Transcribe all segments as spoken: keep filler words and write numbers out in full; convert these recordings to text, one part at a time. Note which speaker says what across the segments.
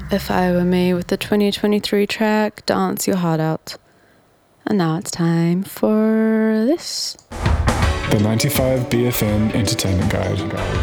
Speaker 1: If I Were Me with the twenty twenty-three track Dance Your Heart Out. And now it's time for this.
Speaker 2: The ninety-five B F M Entertainment Guide.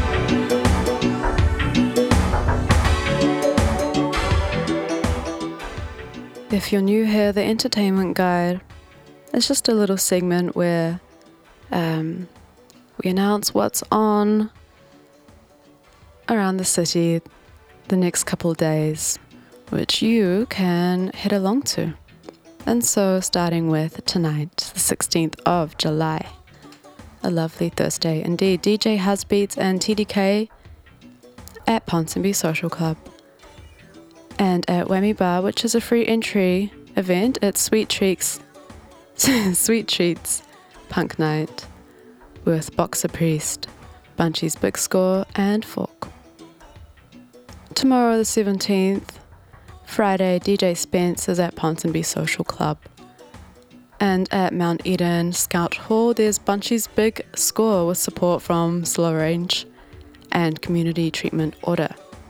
Speaker 1: If you're new here, the Entertainment Guide is just a little segment where um, we announce what's on around the city the next couple of days, which you can head along to. And so starting with tonight, the sixteenth of July, a lovely Thursday indeed, D J Husbeats and T D K at Ponsonby Social Club. And at Whammy Bar, which is a free entry event, it's Sweet Treats, Sweet Treats Punk Night with Boxer Priest, Bunchy's Big Score and Fork. Tomorrow the seventeenth, Friday, D J Spence is at Ponsonby Social Club. And at Mount Eden Scout Hall, there's Bunchy's Big Score with support from Slow Range and Community Treatment Order.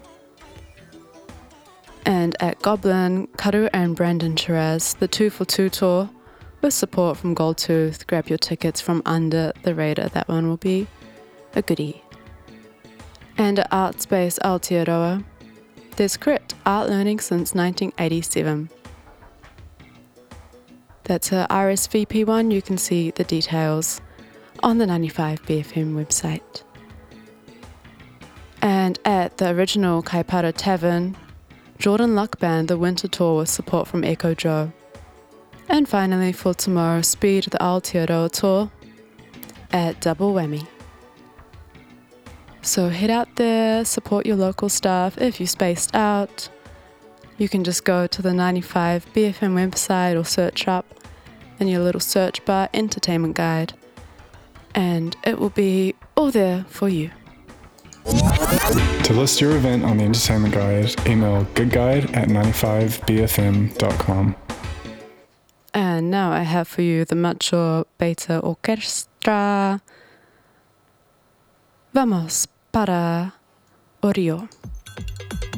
Speaker 1: And at Goblin, Karu and Brandon Shiraz, the two for two tour with support from Goldtooth. Grab your tickets from Under the Radar, that one will be a goodie. And at Art Space Aotearoa, there's Crit, art learning since nineteen eighty-seven. That's her R S V P one, you can see the details on the ninety-five B F M website. And at the original Kaipara Tavern, Jordan Luck Band, the winter tour with support from Echo Joe. And finally for tomorrow, Speed, the Aotearoa tour at Double Whammy. So head out there, support your local staff. If you spaced out, you can just go to the ninety-five B F M website or search up in your little search bar Entertainment Guide, and it will be all there for you.
Speaker 2: To list your event on the Entertainment Guide, email goodguide at ninety-five b f m dot com.
Speaker 1: And now I have for you the Macho Beta Orchestra. Vamos para Orio.